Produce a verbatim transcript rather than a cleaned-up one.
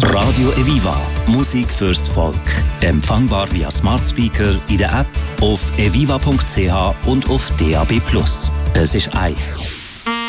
Radio Eviva. Musik fürs Volk. Empfangbar via Smart Speaker in der App, auf eviva punkt c h und auf D A B plus. Es ist eins.